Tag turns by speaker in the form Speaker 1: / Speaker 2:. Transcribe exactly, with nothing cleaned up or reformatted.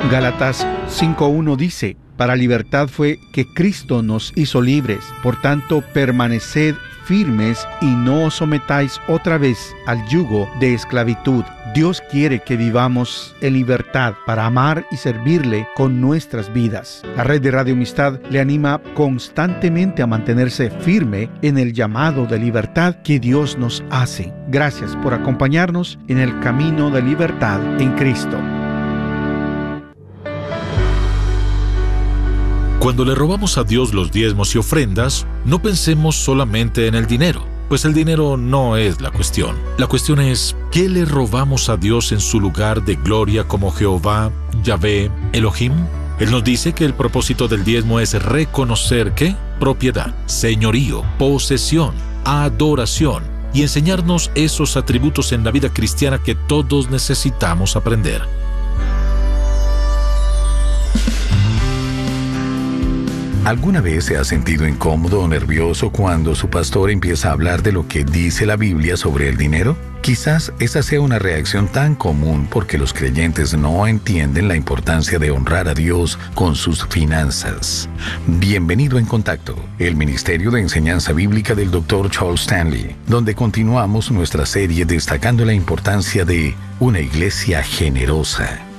Speaker 1: Gálatas cinco uno dice: para libertad fue que Cristo nos hizo libres, por tanto permaneced firmes y no os sometáis otra vez al yugo de esclavitud. Dios quiere que vivamos en libertad para amar y servirle con nuestras vidas. La red de Radio Amistad le anima constantemente a mantenerse firme en el llamado de libertad que Dios nos hace. Gracias por acompañarnos en el camino de libertad en Cristo.
Speaker 2: Cuando le robamos a Dios los diezmos y ofrendas, no pensemos solamente en el dinero, pues el dinero no es la cuestión. La cuestión es, ¿qué le robamos a Dios en su lugar de gloria como Jehová, Yahvé, Elohim? Él nos dice que el propósito del diezmo es reconocer ¿qué? Propiedad, señorío, posesión, adoración y enseñarnos esos atributos en la vida cristiana que todos necesitamos aprender.
Speaker 3: ¿Alguna vez se ha sentido incómodo o nervioso cuando su pastor empieza a hablar de lo que dice la Biblia sobre el dinero? Quizás esa sea una reacción tan común porque los creyentes no entienden la importancia de honrar a Dios con sus finanzas. Bienvenido en Contacto, el Ministerio de Enseñanza Bíblica del doctor Charles Stanley, donde continuamos nuestra serie destacando la importancia de una iglesia generosa.